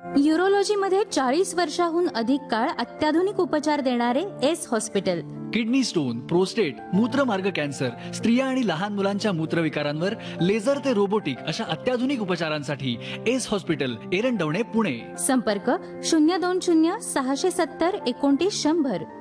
Urology मध्ये 40 वर्षाहून अधिक काळ अत्याधुनिक उपचार देणारे S hospital. Kidney stone, prostate, मूत्रमार्ग cancer, स्त्रिया आणि लहान मुलांच्या मूत्रविकारांवर लेझर ते रोबोटिक अशा अत्याधुनिक उपचारांसाठी एस हॉस्पिटल, एरंडवणे, पुणे. संपर्क 020 670 29 100.